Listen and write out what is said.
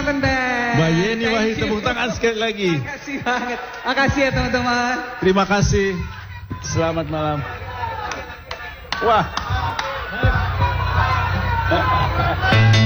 Mountain Band. Mbak Yeni Thank Wahid, you. tepuk tangan sekali lagi. Makasih banget. Makasih ya teman-teman. Terima kasih. Selamat malam. Wah.